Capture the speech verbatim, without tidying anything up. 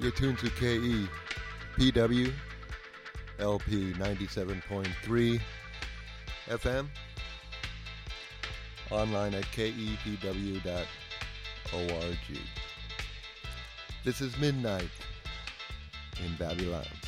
You're tuned to K E P W L P ninety-seven point three F M. Online at K E P W dot org. This is Midnight in Babylon.